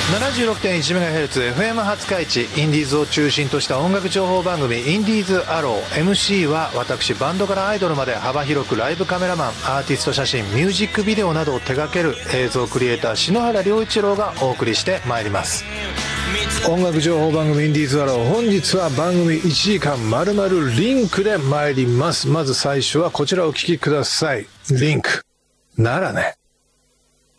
76.1MHz FM 廿日市、インディーズを中心とした音楽情報番組インディーズアロー。 MC は私、バンドからアイドルまで幅広くライブカメラマン、アーティスト写真、ミュージックビデオなどを手掛ける映像クリエイター篠原良一郎がお送りしてまいります。音楽情報番組インディーズアロー、本日は番組1時間丸々リンクで参ります。まず最初はこちらをお聴きください。リンクならね。